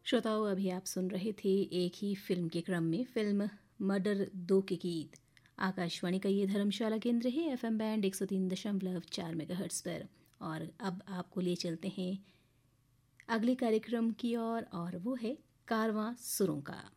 श्रोताओं, अभी आप सुन रहे थे एक ही फिल्म के क्रम में फिल्म मर्डर 2 के गीत। आकाशवाणी का ये धर्मशाला केंद्र है, एफएम बैंड 103.4 मेगाहर्ट्ज़ पर। और अब आपको ले चलते हैं अगले कार्यक्रम की ओर और वो है कारवां सुरों का।